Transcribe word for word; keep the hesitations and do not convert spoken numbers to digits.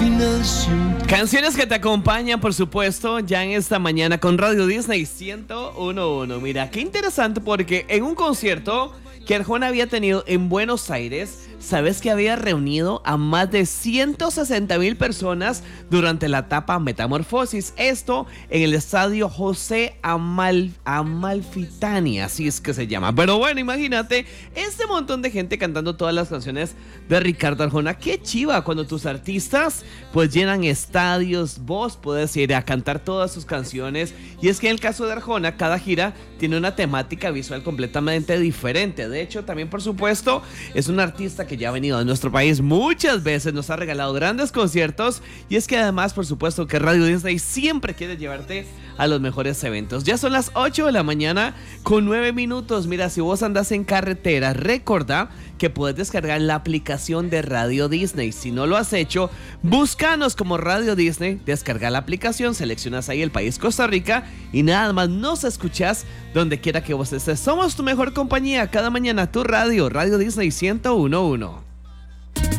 Canciones que te acompañan, por supuesto, ya en esta mañana con Radio Disney ciento uno punto uno. Mira, qué interesante porque en un concierto que Arjona había tenido en Buenos Aires, ¿sabes que había reunido a más de ciento sesenta mil personas durante la etapa Metamorfosis? Esto en el estadio José Amal, Amalfitani, así es que se llama. Pero bueno, imagínate este montón de gente cantando todas las canciones de Ricardo Arjona. Qué chiva cuando tus artistas pues llenan estadios, vos puedes ir a cantar todas sus canciones. Y es que en el caso de Arjona, cada gira tiene una temática visual completamente diferente. De hecho, también por supuesto, es un artista que ya ha venido a nuestro país muchas veces, nos ha regalado grandes conciertos y es que además, por supuesto, que Radio Disney siempre quiere llevarte a los mejores eventos. Ya son las ocho de la mañana con nueve minutos. Mira, si vos andas en carretera, recordá que puedes descargar la aplicación de Radio Disney. Si no lo has hecho, búscanos como Radio Disney, descarga la aplicación, seleccionas ahí el país Costa Rica y nada más nos escuchás donde quiera que vos estés. Somos tu mejor compañía cada mañana, tu radio, Radio Disney ciento uno punto uno.